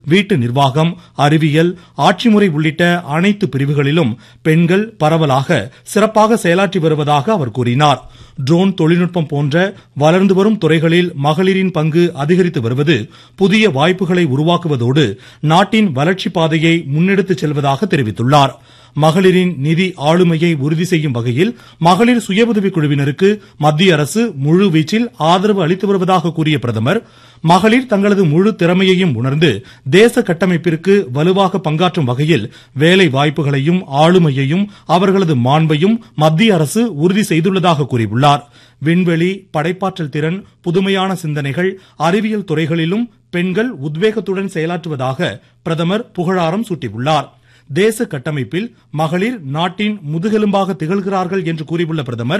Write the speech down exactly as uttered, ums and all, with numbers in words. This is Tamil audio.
வீட்டு நிர்வாகம், அறிவியல், ஆட்சிமுறை உள்ளிட்ட அனைத்து பிரிவுகளிலும் பெண்கள் பரவலாக சிறப்பாக செயலாற்றி வருவதாக அவர் கூறினார். ட்ரோன் தொழில்நுட்பம் போன்ற வளர்ந்து வரும் துறைகளில் மகளிரின் பங்கு அதிகரித்து வருவது புதிய வாய்ப்புகளை உருவாக்குவதோடு நாட்டின் வளர்ச்சி பாதையை முன்னெடுத்துச் செல்வதாக தெரிவித்துள்ளார். மகளிரின் நிதி ஆளுமையை உறுதி செய்யும் வகையில் மகளிர் சுய உதவிக் குழுவினருக்கு மத்திய அரசு முழு வீச்சில் ஆதரவு அளித்து வருவதாக கூறிய பிரதமர், மகளிர் தங்களது முழு திறமையையும் உணர்ந்து தேச கட்டமைப்பிற்கு வலுவாக பங்காற்றும் வகையில் வேலை வாய்ப்புகளையும் ஆளுமையையும் அவர்களது மாண்பையும் மத்திய அரசு உறுதி செய்துள்ளதாக கூறியுள்ளார். விண்வெளி, படைப்பாற்றல் திறன், புதுமையான சிந்தனைகள், அறிவியல் துறைகளிலும் பெண்கள் உத்வேகத்துடன் செயலாற்றுவதாக பிரதமர் புகழாரம் சூட்டியுள்ளார். தேச கட்டமைப்பில் மகளிர் நாட்டின் முதுகெலும்பாக திகழ்கிறார்கள் என்று கூறியுள்ள பிரதமர்,